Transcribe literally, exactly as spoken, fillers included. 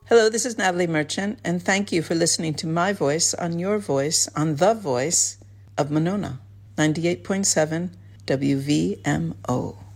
Hello, this is Natalie Merchant, and thank you for listening to my voice on your voice on the voice of Monona, ninety-eight point seven W V M O.